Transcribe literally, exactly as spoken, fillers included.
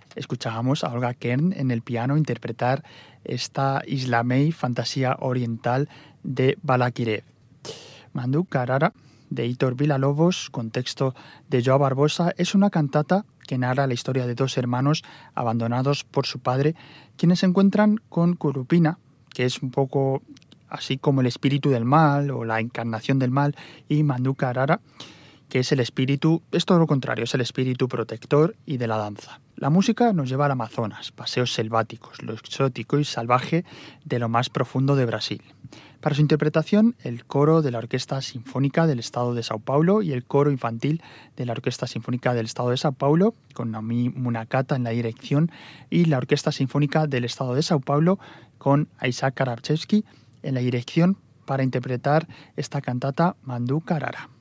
escuchábamos a Olga Kern en el piano interpretar esta Islamey, fantasía oriental de Balakirev. Manduk Karara, de Hitor Villa-Lobos, con texto de Joao Barbosa, es una cantata que narra la historia de dos hermanos abandonados por su padre, quienes se encuentran con Kurupina, que es un poco así como el espíritu del mal o la encarnación del mal, y Manduk Karara, que es el espíritu, es todo lo contrario, es el espíritu protector y de la danza. La música nos lleva al Amazonas, paseos selváticos, lo exótico y salvaje de lo más profundo de Brasil. Para su interpretación, el coro de la Orquesta Sinfónica del Estado de Sao Paulo y el coro infantil de la Orquesta Sinfónica del Estado de Sao Paulo, con Naomi Munakata en la dirección, y la Orquesta Sinfónica del Estado de Sao Paulo, con Isaac Karabchevsky en la dirección, para interpretar esta cantata Manduk Karara.